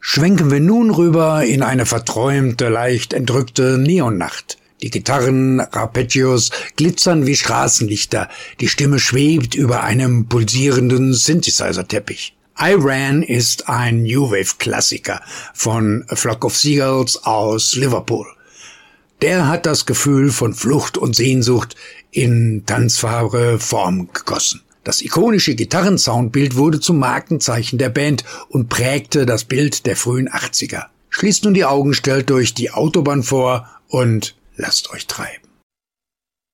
Schwenken wir nun rüber in eine verträumte, leicht entrückte Neonnacht. Die Gitarren, Arpeggios glitzern wie Straßenlichter, die Stimme schwebt über einem pulsierenden Synthesizer-Teppich. I Ran ist ein New Wave-Klassiker von A Flock of Seagulls aus Liverpool. Der hat das Gefühl von Flucht und Sehnsucht in tanzbare Form gegossen. Das ikonische Gitarrensoundbild wurde zum Markenzeichen der Band und prägte das Bild der frühen 80er. Schließt nun die Augen, stellt euch die Autobahn vor und lasst euch treiben.